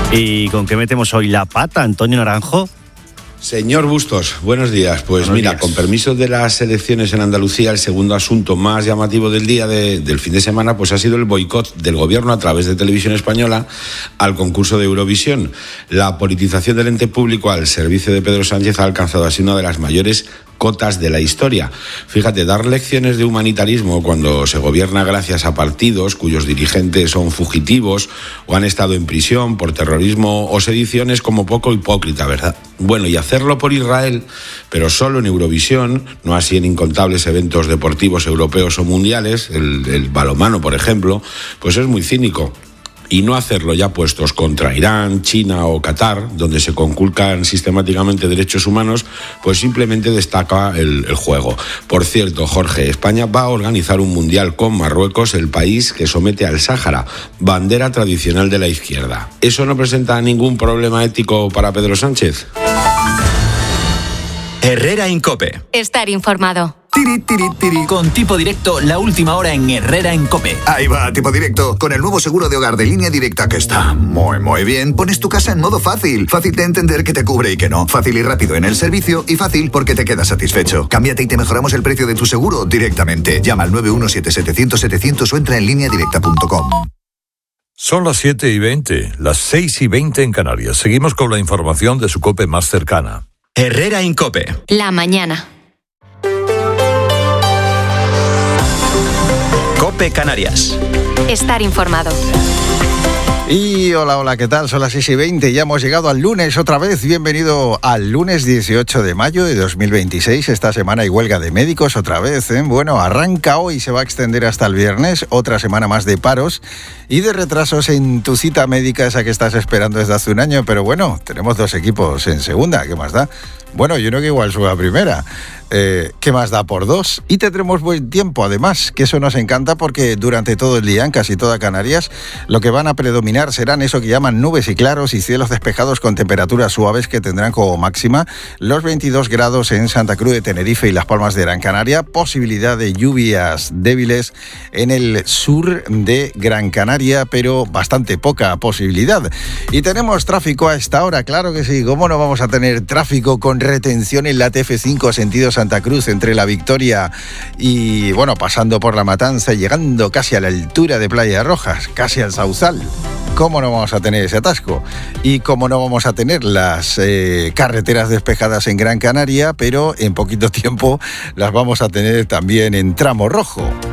¿Y con qué metemos hoy la pata, Antonio Naranjo? Señor Bustos, buenos días. Pues buenos días. Con permiso de las elecciones en Andalucía, el segundo asunto más llamativo del día del fin de semana pues ha sido el boicot del gobierno a través de Televisión Española al concurso de Eurovisión. La politización del ente público al servicio de Pedro Sánchez ha alcanzado así una de las mayores cotas de la historia. Fíjate, dar lecciones de humanitarismo cuando se gobierna gracias a partidos cuyos dirigentes son fugitivos o han estado en prisión por terrorismo o sedición es como poco hipócrita, ¿verdad? Bueno, y hacerlo por Israel, pero solo en Eurovisión, no así en incontables eventos deportivos europeos o mundiales, el balonmano, por ejemplo, pues es muy cínico. Y no hacerlo ya puestos contra Irán, China o Qatar, donde se conculcan sistemáticamente derechos humanos, pues simplemente destaca el juego. Por cierto, Jorge, España va a organizar un mundial con Marruecos, el país que somete al Sáhara, bandera tradicional de la izquierda. ¿Eso no presenta ningún problema ético para Pedro Sánchez? Herrera en COPE. Estar informado. Tiri, tiri, tiri. Con Tipo Directo, la última hora en Herrera en COPE. Ahí va, Tipo Directo, con el nuevo seguro de hogar de Línea Directa que está muy bien. Pones tu casa en modo fácil. Fácil de entender que te cubre y que no. Fácil y rápido en el servicio y fácil porque te quedas satisfecho. Cámbiate y te mejoramos el precio de tu seguro directamente. Llama al 917-700-700 o entra en lineadirecta.com. Son las 7:20, las 6:20 en Canarias. Seguimos con la información de su COPE más cercana. Herrera en COPE. La mañana. COPE Canarias. Estar informado. Y hola, ¿qué tal? Son las 6:20, ya hemos llegado al lunes otra vez. Bienvenido al lunes 18 de mayo de 2026. Esta semana hay huelga de médicos otra vez, ¿eh? Bueno, arranca hoy y se va a extender hasta el viernes. Otra semana más de paros y de retrasos en tu cita médica, esa que estás esperando desde hace un año. Pero bueno, tenemos dos equipos en segunda, ¿qué más da? Bueno, yo no que igual sube a primera. ¿Qué más da por dos? Y tendremos buen tiempo, además, que eso nos encanta porque durante todo el día, en casi toda Canarias, lo que van a predominar serán eso que llaman nubes y claros y cielos despejados con temperaturas suaves que tendrán como máxima los 22 grados en Santa Cruz de Tenerife y Las Palmas de Gran Canaria, posibilidad de lluvias débiles en el sur de Gran Canaria, pero bastante poca posibilidad. Y tenemos tráfico a esta hora, claro que sí, ¿cómo no vamos a tener tráfico con retención en la TF5 sentido Santa Cruz entre La Victoria y, bueno, pasando por La Matanza y llegando casi a la altura de Playa Rojas, casi al Sauzal? ¿Cómo no vamos a tener ese atasco? Y cómo no vamos a tener las carreteras despejadas en Gran Canaria, pero en poquito tiempo las vamos a tener también en tramo rojo.